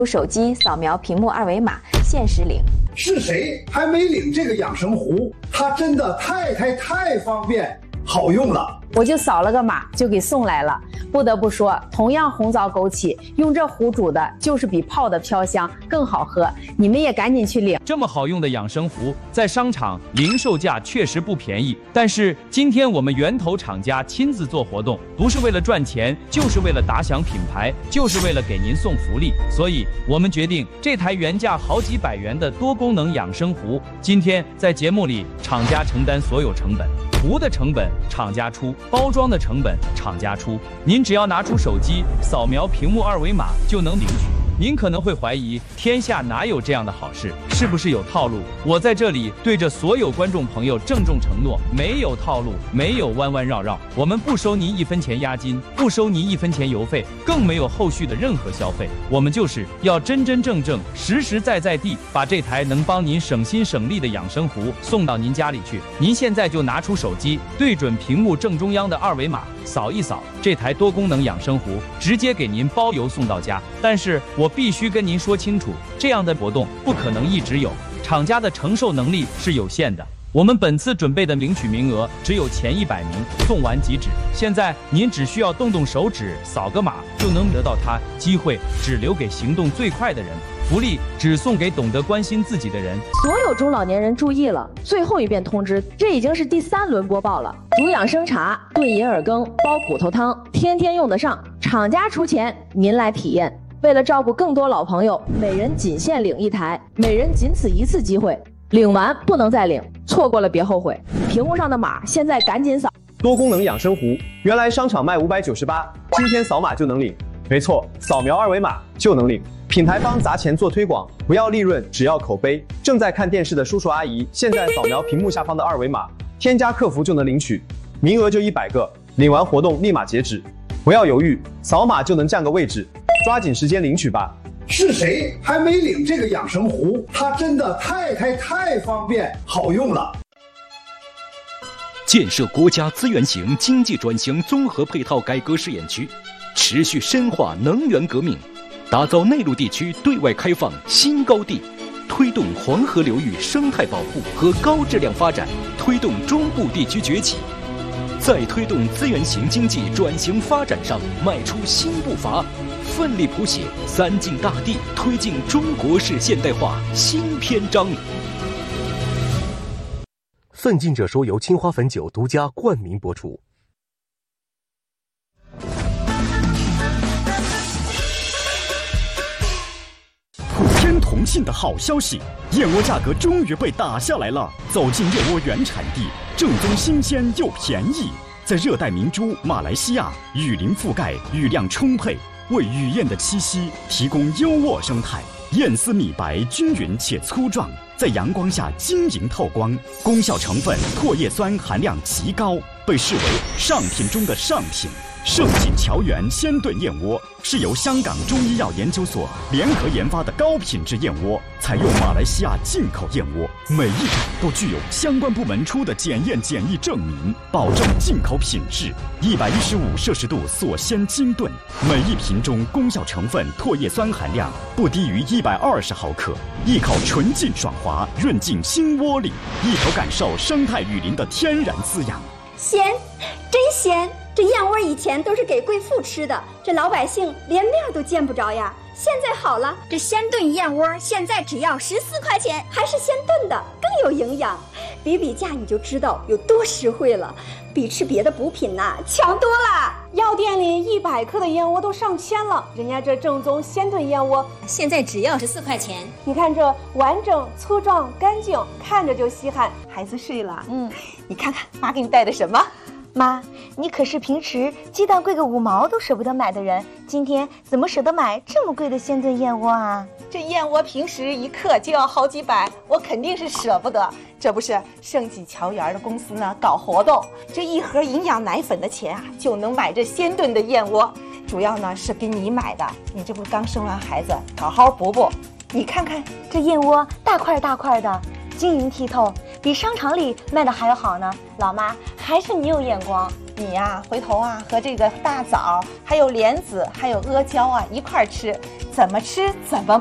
手机扫描屏幕二维码，限时领。 是谁还没领这个养生壶？它真的太方便，好用了。 我就扫了个码就给送来了。不得不说，同样红枣枸杞，用这壶煮的就是比泡的飘香更好喝。你们也赶紧去领。 这么好用的养生壶，在商场零售价确实不便宜，但是今天我们源头厂家亲自做活动，不是为了赚钱，就是为了打响品牌，就是为了给您送福利。所以我们决定，这台原价好几百元的多功能养生壶，今天在节目里厂家承担所有成本。壶的成本厂家出，包装的成本厂家出，您只要拿出手机扫描屏幕二维码就能领取。您可能会怀疑，天下哪有这样的好事？是不是有套路？我在这里对着所有观众朋友郑重承诺，没有套路，没有弯弯绕绕，我们不收您1分钱押金，不收您1分钱邮费，更没有后续的任何消费。我们就是要真真正正、实实在在地把这台能帮您省心省力的养生壶送到您家里去。您现在就拿出手机，对准屏幕正中央的二维码，扫一扫，这台多功能养生壶直接给您包邮送到家。但是我必须跟您说清楚，这样的活动不可能一直有，厂家的承受能力是有限的。我们本次准备的领取名额只有前100名，送完即止。现在您只需要动动手指，扫个码就能得到它，机会只留给行动最快的人，福利只送给懂得关心自己的人。 所有中老年人注意了，最后一遍通知，这已经是第3轮播报了。煮养生茶、炖银耳羹、煲骨头汤，天天用得上，厂家出钱，您来体验。为了照顾更多老朋友，每人仅限领1台，每人仅此1次机会，领完不能再领，错过了别后悔。屏幕上的码现在赶紧扫。 多功能养生壶，原来商场卖598，今天扫码就能领。没错，扫描二维码就能领。品牌方砸钱做推广，不要利润，只要口碑。正在看电视的叔叔阿姨，现在扫描屏幕下方的二维码，添加客服就能领取，名额就100个，领完活动立马截止。不要犹豫，扫码就能占个位置，抓紧时间领取吧。 是谁还没领这个养生壶？它真的太方便，好用了。 建设国家资源型经济转型综合配套改革试验区，持续深化能源革命，打造内陆地区对外开放新高地，推动黄河流域生态保护和高质量发展，推动中部地区崛起，在推动资源型经济转型发展上迈出新步伐，奋力谱写3晋大地推进中国式现代化新篇章。 奋进者说由青花汾酒独家冠名播出。 普天同庆的好消息，燕窝价格终于被打下来了。走进燕窝原产地，正宗新鲜又便宜。在热带明珠马来西亚，雨林覆盖，雨量充沛，为雨燕的栖息提供优渥生态。燕丝米白均匀且粗壮，在阳光下晶莹透光，功效成分唾液酸含量极高，被视为上品中的上品。盛锦乔园鲜炖燕窝是由香港中医药研究所联合研发的高品质燕窝，采用马来西亚进口燕窝，每一种都具有相关部门出的检验检疫证明，保证进口品质。115摄氏度锁鲜精炖，每一瓶中功效成分唾液酸含量不低于120毫克，一口纯净爽滑，润进心窝里，一口感受生态雨林的天然滋养。 鲜，真鲜！这燕窝以前都是给贵妇吃的，这老百姓连面都见不着呀。现在好了，这鲜炖燕窝现在只要14块钱，还是鲜炖的，更有营养。比价你就知道有多实惠了，比吃别的补品呐强多了。 药店里100克的燕窝都上千了，人家这正宗鲜炖燕窝现在只要14块钱。 你看这完整粗壮干净，看着就稀罕。 孩子睡了，你看看妈给你带的什么？ 妈，你可是平时鸡蛋贵个5毛都舍不得买的人，今天怎么舍得买这么贵的鲜炖燕窝啊？ 这燕窝平时1克就要好几百，我肯定是舍不得。这不是盛锦乔园的公司呢搞活动，这1盒营养奶粉的钱啊，就能买这鲜炖的燕窝。主要呢是给你买的，你这不刚生完孩子，好好补补。你看看这燕窝大块大块的，晶莹剔透，比商场里卖的还要好呢。老妈，还是你有眼光。 你呀，回头啊和这个大枣，还有莲子，还有阿胶啊一块吃， 怎么吃怎么